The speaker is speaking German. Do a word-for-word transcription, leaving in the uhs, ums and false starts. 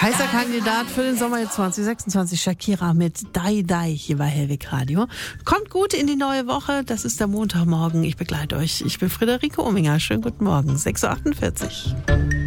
Heißer Kandidat für den Sommer zwanzig sechsundzwanzig, Shakira mit Dai Dai hier bei Hellwig Radio. Kommt gut in die neue Woche, das ist der Montagmorgen. Ich begleite euch. Ich bin Friederike Ominger. Schönen guten Morgen, sechs Uhr achtundvierzig.